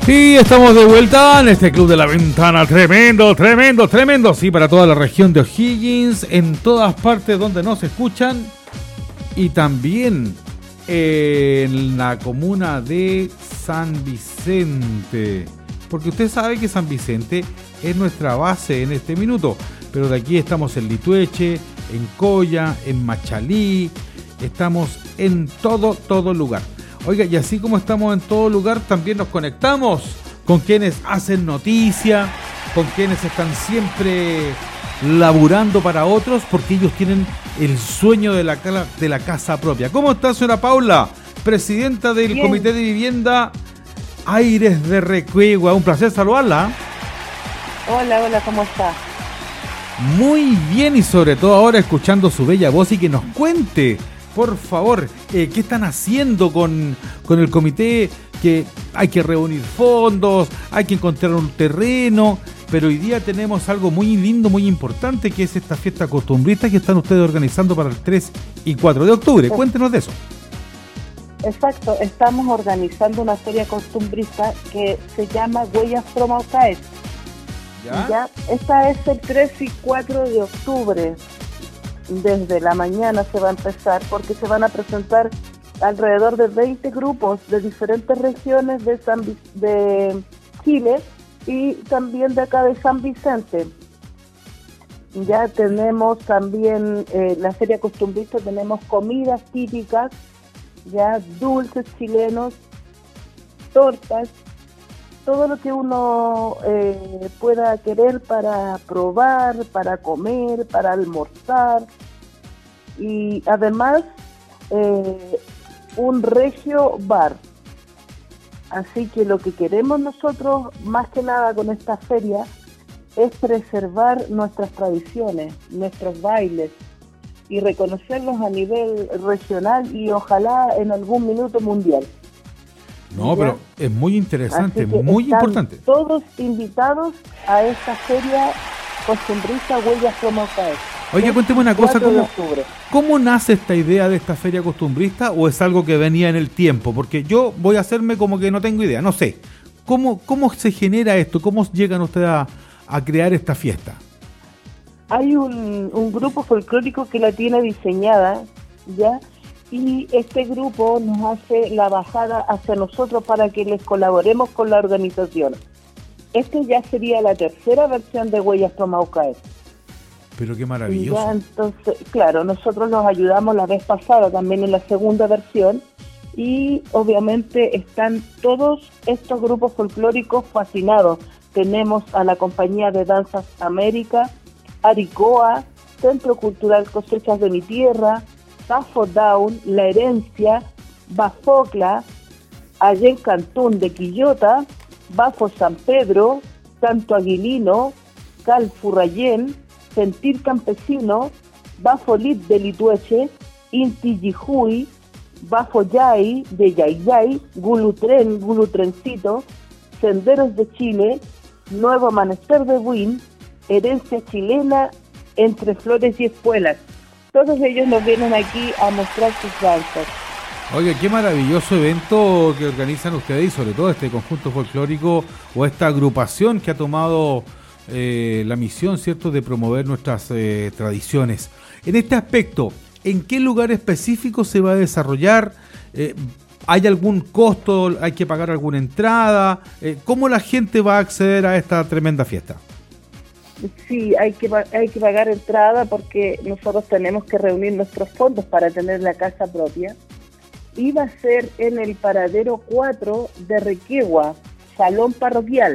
Y estamos de vuelta en este Club de la Ventana. Tremendo, tremendo, tremendo. Sí, para toda la región de O'Higgins, en todas partes donde nos escuchan. Y también en la comuna de San Vicente. Porque usted sabe que San Vicente es nuestra base en este minuto. Pero de aquí estamos en Litueche, en Coya, en Machalí. Estamos en todo lugar. Oiga, y así como estamos en todo lugar, también nos conectamos con quienes hacen noticia, con quienes están siempre laburando para otros, porque ellos tienen el sueño de la casa propia. ¿Cómo está, señora Paula, presidenta del Bien. Comité de Vivienda Aires de Requegua? Un placer saludarla. Hola, ¿cómo está? Muy bien, y sobre todo ahora escuchando su bella voz y que nos cuente, por favor, qué están haciendo con el comité, que hay que reunir fondos, hay que encontrar un terreno, pero hoy día tenemos algo muy lindo, muy importante, que es esta fiesta costumbrista que están ustedes organizando para el 3 y 4 de octubre. Cuéntenos de eso. Exacto, estamos organizando una feria costumbrista que se llama Huellas Promaucaes. ¿Ya? Esta es el 3 y 4 de octubre. Desde la mañana se va a empezar porque se van a presentar alrededor de 20 grupos de diferentes regiones de Chile y también de acá de San Vicente. Ya tenemos también la feria costumbrista, tenemos comidas típicas, ya dulces chilenos, tortas, todo lo que uno pueda querer para probar, para comer, para almorzar, y además un regio bar. Así que lo que queremos nosotros, más que nada con esta feria, es preservar nuestras tradiciones, nuestros bailes, y reconocerlos a nivel regional y ojalá en algún minuto mundial. No, pero es muy interesante, muy importante. Todos invitados a esta feria costumbrista Huellas Promaucaes. Oye, cuénteme una cosa, 4 de octubre. ¿Cómo nace esta idea de esta feria costumbrista, o es algo que venía en el tiempo? Porque yo voy a hacerme como que no tengo idea, no sé. ¿Cómo se genera esto? ¿Cómo llegan ustedes a crear esta fiesta? Hay un grupo folclórico que la tiene diseñada, ¿ya? Y este grupo nos hace la bajada hacia nosotros para que les colaboremos con la organización. Esta ya sería la tercera versión de Huellas Promaucaes. Pero qué maravilloso. Ya, entonces, claro, nosotros los ayudamos la vez pasada también en la segunda versión, y obviamente están todos estos grupos folclóricos fascinados. Tenemos a la Compañía de Danzas América, Aricoa, Centro Cultural Cosechas de mi Tierra, Bafo Down, La Herencia, Bafocla, Allen Cantún de Quillota, Bafo San Pedro, Canto Aguilino, Cal Furrayén, Sentir Campesino, Bafo Lit de Litueche, Inti Yijuy, Bafo Yay de Yayay, Gulutrencito, Senderos de Chile, Nuevo Amanecer de Buin, Herencia Chilena, Entre Flores y Espuelas. Todos ellos nos vienen aquí a mostrar sus danzas. Oye, qué maravilloso evento que organizan ustedes, y sobre todo este conjunto folclórico o esta agrupación que ha tomado la misión, ¿cierto?, de promover nuestras tradiciones. En este aspecto, ¿en qué lugar específico se va a desarrollar? ¿Hay algún costo? ¿Hay que pagar alguna entrada? ¿Cómo la gente va a acceder a esta tremenda fiesta? Sí, hay que pagar entrada porque nosotros tenemos que reunir nuestros fondos para tener la casa propia. Y va a ser en el paradero 4 de Requegua, Salón Parroquial.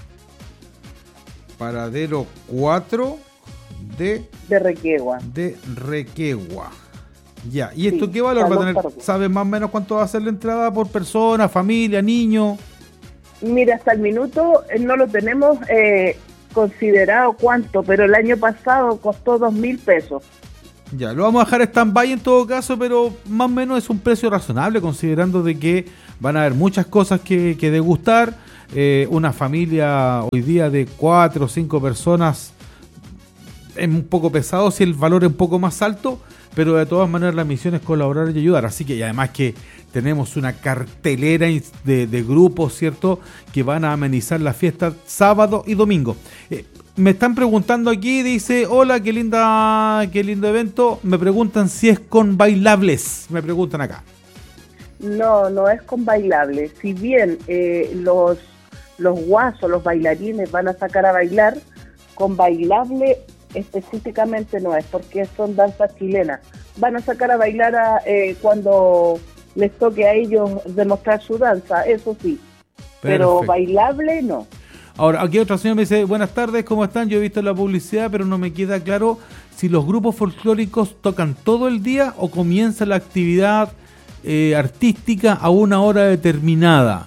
Paradero 4 de Requegua. De Requegua. Ya, ¿y esto Sí, qué valor va a Salón tener? Parroquial. ¿Sabes más o menos cuánto va a ser la entrada por persona, familia, niño? Mira, hasta el minuto no lo tenemos considerado cuánto, pero el año pasado costó 2.000 pesos. Ya, lo vamos a dejar stand-by en todo caso, pero más o menos es un precio razonable, considerando de que van a haber muchas cosas que degustar. Una familia hoy día de 4 o 5 personas es un poco pesado, si el valor es un poco más alto, pero de todas maneras la misión es colaborar y ayudar, así que y además que tenemos una cartelera de grupos, ¿cierto?, que van a amenizar la fiesta sábado y domingo. Me están preguntando aquí, dice, hola, qué lindo evento. Me preguntan si es con bailables, me preguntan acá. No, no es con bailables. Si bien los guasos, los bailarines van a sacar a bailar, con bailable específicamente no es, porque son danzas chilenas. Van a sacar a bailar cuando les toque a ellos demostrar su danza, eso sí. Perfecto. Pero bailable no. Ahora, aquí otra señora me dice, buenas tardes, ¿cómo están? Yo he visto la publicidad, pero no me queda claro si los grupos folclóricos tocan todo el día o comienza la actividad artística a una hora determinada.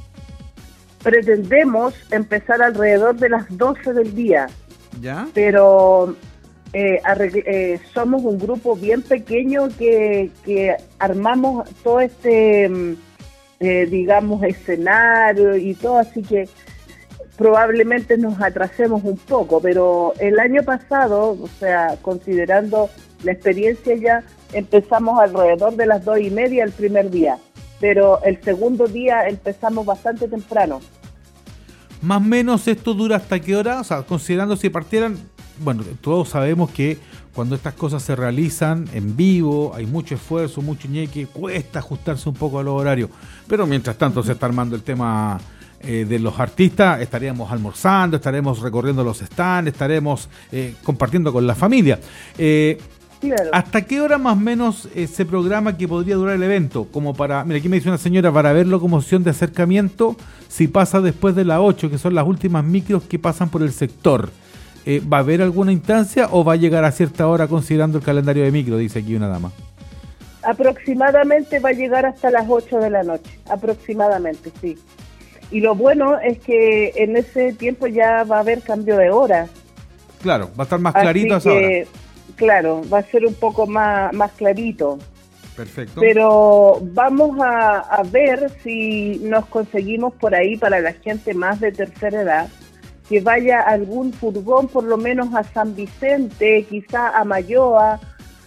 Pretendemos empezar alrededor de las 12 del día. ¿Ya? Pero somos un grupo bien pequeño que armamos todo digamos, escenario y todo, así que probablemente nos atrasemos un poco, pero el año pasado, o sea, considerando la experiencia ya, empezamos alrededor de las 2:30 el primer día, pero el segundo día empezamos bastante temprano. Más o menos esto dura hasta qué hora, o sea, considerando si partieran, bueno, todos sabemos que cuando estas cosas se realizan en vivo, hay mucho esfuerzo, mucho ñeque, cuesta ajustarse un poco a los horarios, pero mientras tanto se está armando el tema de los artistas, estaríamos almorzando, estaremos recorriendo los stands, estaremos compartiendo con la familia. Claro. ¿Hasta qué hora más o menos se programa que podría durar el evento? Como para, mira, aquí me dice una señora, para ver locomoción de acercamiento, si pasa después de las 8, que son las últimas micros que pasan por el sector. ¿Va a haber alguna instancia o va a llegar a cierta hora considerando el calendario de micro? Dice aquí una dama. Aproximadamente va a llegar hasta las 8 de la noche, aproximadamente, sí. Y lo bueno es que en ese tiempo ya va a haber cambio de hora. Claro, va a estar más clarito a esa hora. Claro, va a ser un poco más clarito. Perfecto. Pero vamos a ver si nos conseguimos por ahí para la gente más de tercera edad, que vaya algún furgón por lo menos a San Vicente, quizá a Mayoa,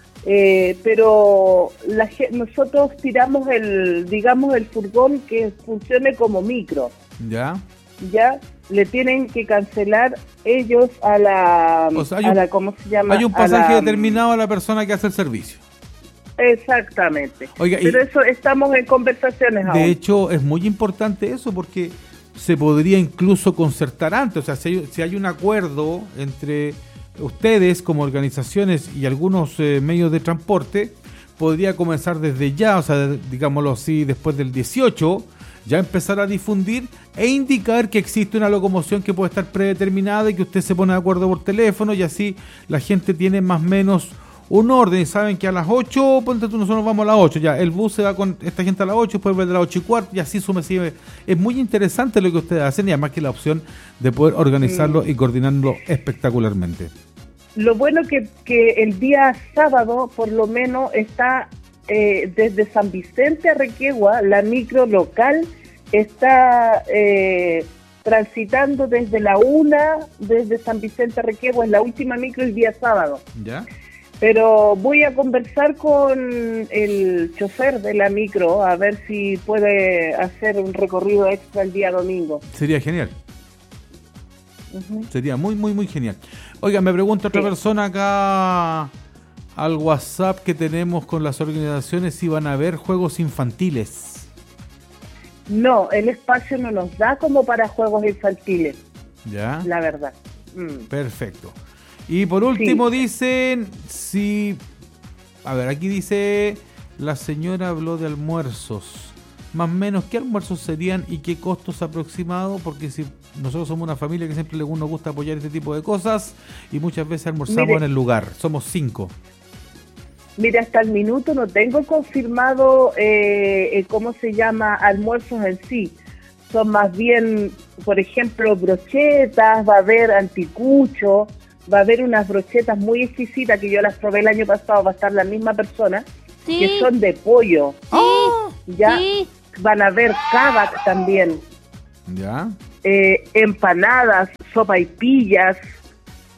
pero nosotros tiramos el furgón que funcione como micro. Ya le tienen que cancelar ellos a la ¿cómo se llama? Hay un pasaje determinado a la persona que hace el servicio. Exactamente. Oiga, pero eso estamos en conversaciones ahora. De hecho, es muy importante eso porque se podría incluso concertar antes. O sea, si hay un acuerdo entre ustedes como organizaciones y algunos medios de transporte, podría comenzar desde ya, o sea, digámoslo así, después del 18, ya empezar a difundir e indicar que existe una locomoción que puede estar predeterminada y que usted se pone de acuerdo por teléfono y así la gente tiene más o menos un orden y saben que a las 8, ponte tú, nosotros vamos a las 8, ya el bus se va con esta gente a las 8, después vuelve a las 8:15 y así sigue. Es muy interesante lo que ustedes hacen y además que la opción de poder organizarlo y coordinarlo espectacularmente. Lo bueno que el día sábado por lo menos está desde San Vicente a Requegua, la micro local está transitando desde la 1, desde San Vicente a Requegua, es la última micro el día sábado. ¿Ya? Pero voy a conversar con el chofer de la micro a ver si puede hacer un recorrido extra el día domingo. Sería genial. Sería muy, muy, muy genial. Oiga, me pregunta otra persona acá al WhatsApp que tenemos con las organizaciones si van a haber juegos infantiles. No, el espacio no nos da como para juegos infantiles. ¿Ya? La verdad. Perfecto. Y por último dicen, si... A ver, aquí dice, la señora habló de almuerzos. Más o menos, ¿qué almuerzos serían y qué costos aproximados? Porque si nosotros somos una familia que siempre nos gusta apoyar este tipo de cosas y muchas veces almorzamos en el lugar. Somos 5. Mira, hasta el minuto no tengo confirmado cómo se llama almuerzos en sí. Son más bien, por ejemplo, brochetas, va a haber anticucho, va a haber unas brochetas muy exquisitas que yo las probé el año pasado, va a estar la misma persona, que son de pollo. Ya van a haber kebab también. Ya. Empanadas, sopaipillas,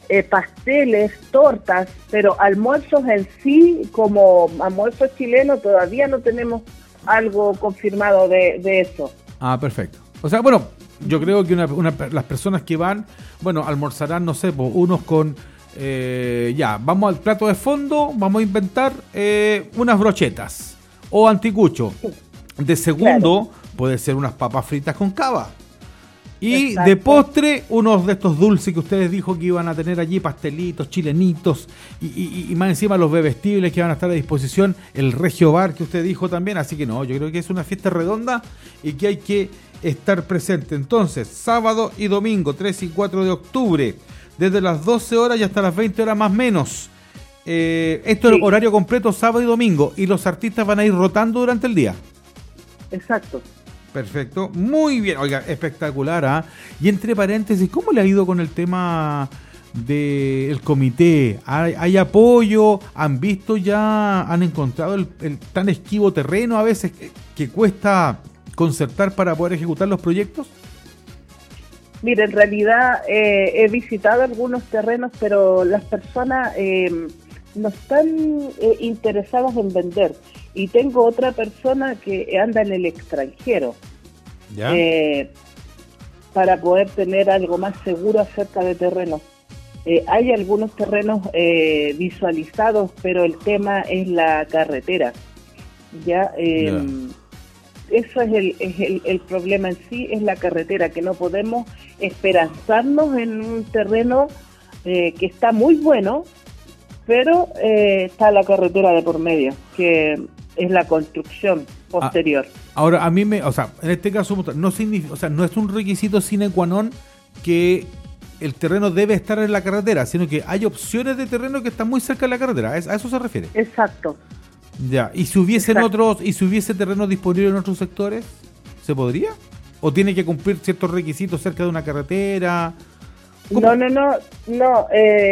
pasteles, tortas, pero almuerzos en sí, como almuerzo chileno, todavía no tenemos algo confirmado de eso. Ah, perfecto. O sea, bueno, yo creo que las personas que van, bueno, almorzarán, no sé, unos con, vamos al plato de fondo, vamos a inventar unas brochetas o anticucho. De segundo, puede ser unas papas fritas con cava. Y exacto, de postre, unos de estos dulces que ustedes dijo que iban a tener allí, pastelitos, chilenitos, y más encima los bebestibles que van a estar a disposición, el Regio Bar que usted dijo también. Así que no, yo creo que es una fiesta redonda y que hay que estar presente. Entonces, sábado y domingo, 3 y 4 de octubre, desde las 12 horas y hasta las 20 horas más menos. Esto es horario completo, sábado y domingo, y los artistas van a ir rotando durante el día. Exacto. Perfecto, muy bien, oiga, espectacular, ¿ah? Y entre paréntesis, ¿cómo le ha ido con el tema del comité? ¿Hay apoyo? ¿Han visto ya, han encontrado el tan esquivo terreno a veces que cuesta concertar para poder ejecutar los proyectos? Mire, en realidad he visitado algunos terrenos, pero las personas no están interesadas en vender. Y tengo otra persona que anda en el extranjero, ¿ya? Para poder tener algo más seguro acerca de terrenos. Hay algunos terrenos visualizados, pero el tema es la carretera. ¿Ya? Eso es el problema en sí, es la carretera, que no podemos esperanzarnos en un terreno que está muy bueno, pero está la carretera de por medio, que es la construcción posterior. Ahora, en este caso, no significa, no es un requisito sine qua non que el terreno debe estar en la carretera, sino que hay opciones de terreno que están muy cerca de la carretera. ¿A eso se refiere? Exacto. Ya. ¿Y si hubiese terreno disponible en otros sectores, se podría? ¿O tiene que cumplir ciertos requisitos cerca de una carretera? ¿Cómo? No.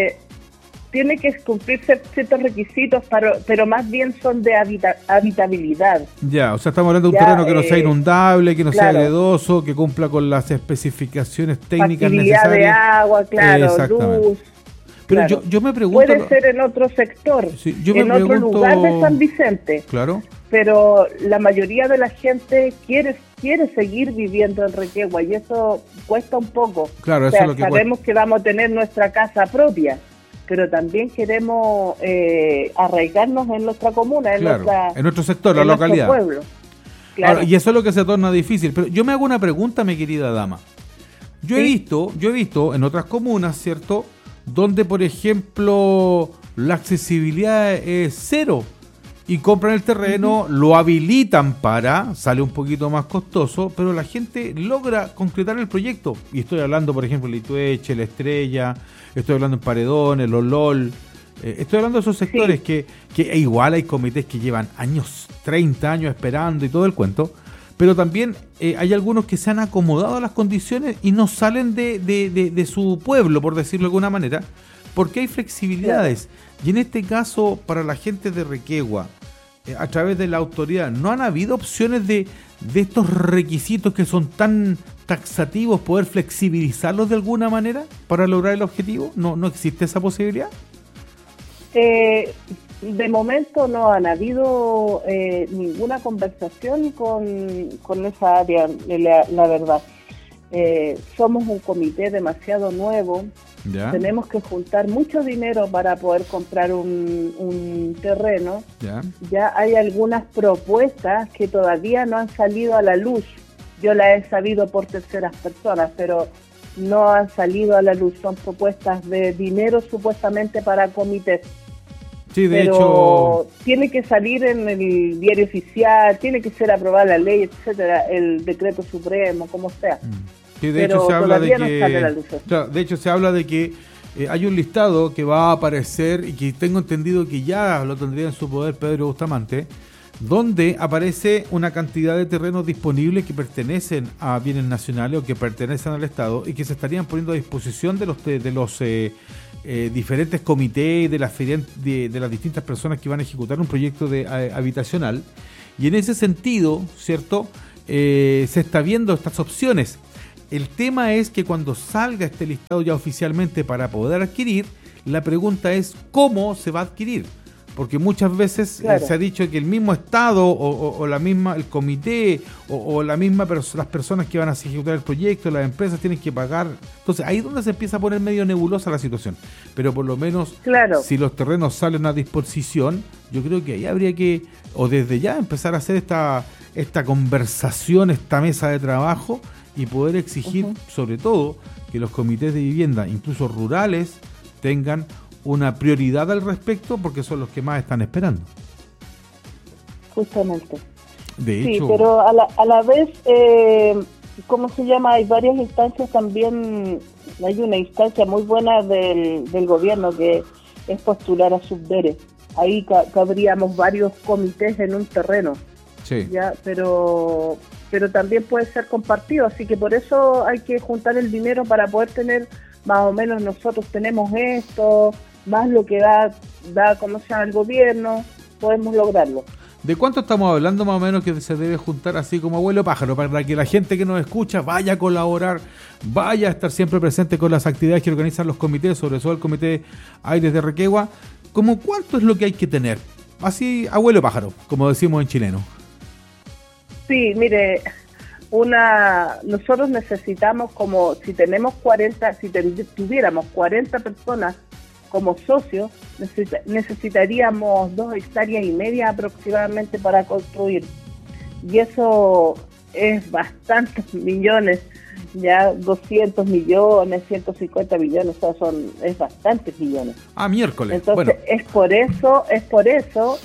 Tiene que cumplir ciertos requisitos, pero más bien son de habitabilidad. Ya, o sea, estamos hablando de un terreno que no sea inundable, que no sea agredoso, que cumpla con las especificaciones técnicas necesarias. Facilidad de agua, luz. Pero claro, yo me pregunto... Puede ser en otro sector, otro lugar de San Vicente. Claro. Pero la mayoría de la gente quiere seguir viviendo en Requegua y eso cuesta un poco. Claro, eso es lo que sabemos que vamos a tener nuestra casa propia, pero también queremos arraigarnos en nuestra comuna, en nuestro sector, la localidad. Pueblo. Claro. Ahora, y eso es lo que se torna difícil. Pero yo me hago una pregunta, mi querida dama. Yo he visto en otras comunas, ¿cierto?, donde, por ejemplo, la accesibilidad es cero y compran el terreno, lo habilitan sale un poquito más costoso, pero la gente logra concretar el proyecto. Y estoy hablando, por ejemplo, Litueche, La Estrella, estoy hablando en Paredones, Los LOL, estoy hablando de esos sectores que igual hay comités que llevan 30 años esperando y todo el cuento, pero también hay algunos que se han acomodado a las condiciones y no salen de su pueblo, por decirlo de alguna manera, porque hay flexibilidades. Y en este caso, para la gente de Requegua, a través de la autoridad, ¿no han habido opciones de estos requisitos que son tan taxativos, poder flexibilizarlos de alguna manera para lograr el objetivo? ¿No existe esa posibilidad? De momento no han habido ninguna conversación con esa área, la verdad. Somos un comité demasiado nuevo. ¿Ya? Tenemos que juntar mucho dinero para poder comprar un terreno. Ya hay algunas propuestas que todavía no han salido a la luz. Yo las he sabido por terceras personas, pero no han salido a la luz. Son propuestas de dinero supuestamente para comités. Sí, pero hecho, tiene que salir en el diario oficial, tiene que ser aprobada la ley, etcétera, el decreto supremo, como sea. Sí, de hecho se habla de que se habla de que hay un listado que va a aparecer y que tengo entendido que ya lo tendría en su poder Pedro Bustamante, donde aparece una cantidad de terrenos disponibles que pertenecen a bienes nacionales o que pertenecen al Estado y que se estarían poniendo a disposición de los diferentes comités, de las distintas personas que van a ejecutar un proyecto habitacional. Y en ese sentido, ¿cierto?, se está viendo estas opciones. El tema es que cuando salga este listado ya oficialmente para poder adquirir, la pregunta es ¿cómo se va a adquirir? Porque muchas veces se ha dicho que el mismo Estado o la misma, el comité o la misma las personas que van a ejecutar el proyecto, las empresas tienen que pagar. Entonces ahí es donde se empieza a poner medio nebulosa la situación. Pero por lo menos si los terrenos salen a disposición, yo creo que ahí habría que, o desde ya, empezar a hacer esta conversación, esta mesa de trabajo y poder exigir sobre todo que los comités de vivienda, incluso rurales, tengan una prioridad al respecto porque son los que más están esperando. Justamente. De hecho, sí, pero a la vez, ¿cómo se llama? Hay varias instancias también. Hay una instancia muy buena del gobierno que es postular a subdere. Ahí cabríamos varios comités en un terreno. Sí. Ya, pero también puede ser compartido, así que por eso hay que juntar el dinero para poder tener más o menos nosotros tenemos esto, más lo que da como sea el gobierno, podemos lograrlo. ¿De cuánto estamos hablando más o menos que se debe juntar así como abuelo pájaro para que la gente que nos escucha vaya a colaborar, vaya a estar siempre presente con las actividades que organizan los comités, sobre todo el Comité Aires de Requegua? ¿Cómo cuánto es lo que hay que tener? Así, abuelo pájaro, como decimos en chileno. Sí, mire, nosotros necesitamos como, si tuviéramos 40 personas como socios, necesitaríamos 2,5 hectáreas aproximadamente para construir. Y eso es bastantes millones, ya 200 millones, 150 millones, o sea, es bastantes millones. Miércoles. Entonces, bueno. es por eso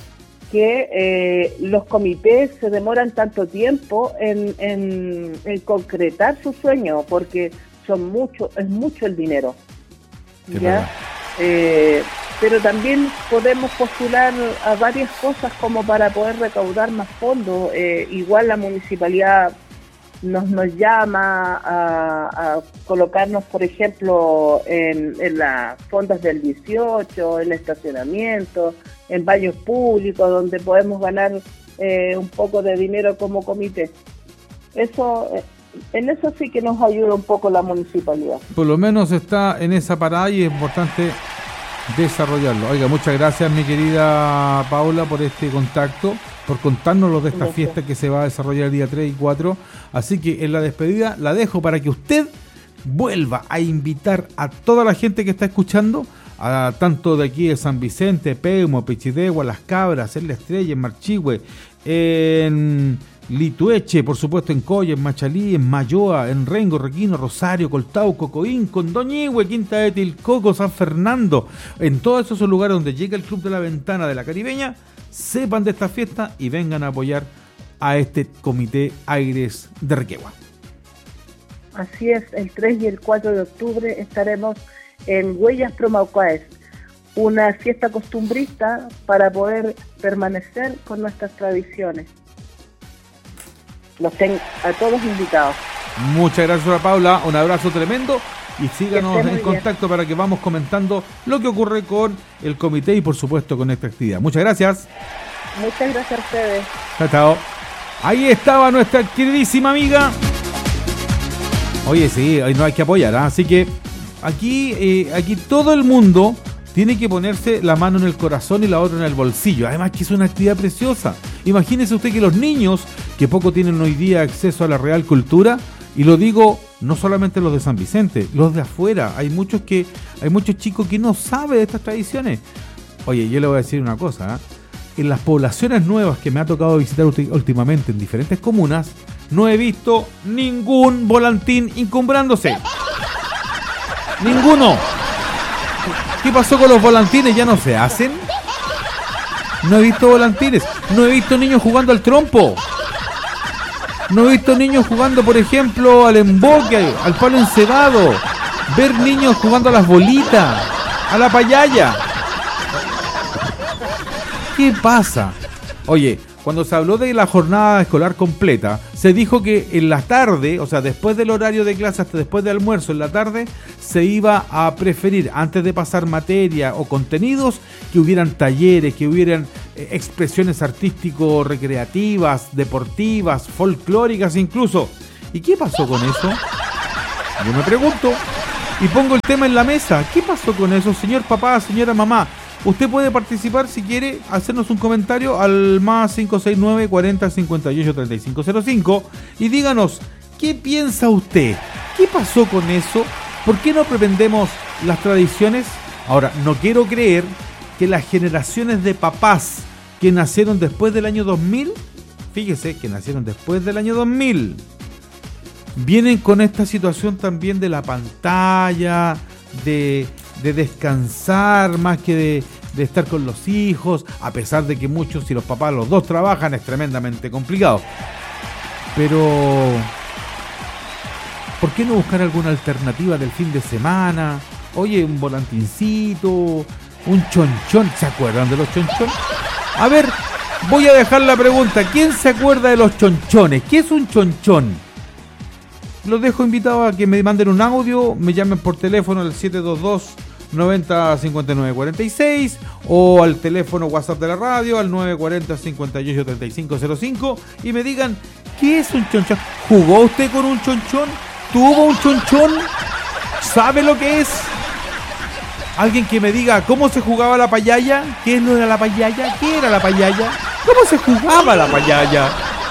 que los comités se demoran tanto tiempo en concretar su sueño, porque es mucho el dinero. ¿Ya? Pero también podemos postular a varias cosas como para poder recaudar más fondos. Igual la municipalidad nos llama a colocarnos, por ejemplo, en las fondas del 18, en estacionamiento, en baños públicos, donde podemos ganar un poco de dinero como comité. En eso sí que nos ayuda un poco la municipalidad. Por lo menos está en esa parada y es importante desarrollarlo. Oiga, muchas gracias mi querida Paula por este contacto, por contárnoslo de esta fiesta que se va a desarrollar el día 3 y 4. Así que en la despedida la dejo para que usted vuelva a invitar a toda la gente que está escuchando, tanto de aquí de San Vicente, Peumo, Pichidegua, Las Cabras, en La Estrella, en Marchihue, en Litueche, por supuesto en Coya, en Machalí, en Mayoa, en Rengo, Requino, Rosario, Coltauco, Coín, Condoñihue, Quinta de Tilcoco, San Fernando, en todos esos lugares donde llega el Club de la Ventana de la Caribeña, sepan de esta fiesta y vengan a apoyar a este Comité Aires de Requegua. Así es, el 3 y el 4 de octubre estaremos en Huellas Promaucaes, una fiesta costumbrista para poder permanecer con nuestras tradiciones. Los tengo a todos invitados. Muchas gracias a Paula, un abrazo tremendo y síganos en contacto para que vamos comentando lo que ocurre con el comité y por supuesto con esta actividad. Muchas gracias. Muchas gracias a ustedes. Chao, chao. Ahí estaba nuestra queridísima amiga. Oye, sí, hoy no hay que apoyar, ¿eh? Así que aquí todo el mundo tiene que ponerse la mano en el corazón y la otra en el bolsillo. Además que es una actividad preciosa. Imagínese usted que los niños, que poco tienen hoy día acceso a la real cultura, y lo digo no solamente los de San Vicente, los de afuera, hay muchos chicos que no saben de estas tradiciones. Oye, yo le voy a decir una cosa, ¿eh? En las poblaciones nuevas que me ha tocado visitar últimamente en diferentes comunas, no he visto ningún volantín encumbrándose. ¡Ninguno! ¿Qué pasó con los volantines? ¿Ya no se hacen? No he visto volantines. No he visto niños jugando al trompo. No he visto niños jugando, por ejemplo, al emboque, al palo encebado. Ver niños jugando a las bolitas, a la payaya. ¿Qué pasa? Oye, cuando se habló de la jornada escolar completa, se dijo que en la tarde, o sea, después del horario de clase hasta después del almuerzo, en la tarde, se iba a preferir, antes de pasar materia o contenidos, que hubieran talleres, que hubieran expresiones artístico-recreativas, deportivas, folclóricas incluso. ¿Y qué pasó con eso? Yo me pregunto y pongo el tema en la mesa. ¿Qué pasó con eso, señor papá, señora mamá? Usted puede participar si quiere, hacernos un comentario al más 569 40 58 3505 y díganos, ¿qué piensa usted? ¿Qué pasó con eso? ¿Por qué no pretendemos las tradiciones? Ahora, no quiero creer que las generaciones de papás que nacieron después del año 2000, fíjese que nacieron después del año 2000, vienen con esta situación también de la pantalla, de descansar más que de estar con los hijos, a pesar de que muchos, si los papás los dos trabajan, es tremendamente complicado. Pero, ¿por qué no buscar alguna alternativa del fin de semana? Oye, un volantincito, un chonchón. ¿Se acuerdan de los chonchón? A ver, voy a dejar la pregunta. ¿Quién se acuerda de los chonchones? ¿Qué es un chonchón? Los dejo invitados a que me manden un audio, me llamen por teléfono al 722-90-59-46 o al teléfono WhatsApp de la radio al 940-58-3505 y me digan, ¿qué es un chonchón? ¿Jugó usted con un chonchón? ¿Tuvo un chonchón? ¿Sabe lo que es? Alguien que me diga cómo se jugaba la payaya. ¿Qué no era la payaya? ¿Qué era la payaya? ¿Cómo se jugaba la payaya?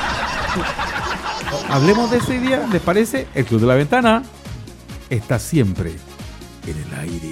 Hablemos de ese día, ¿les parece? El Club de la Ventana está siempre en el aire.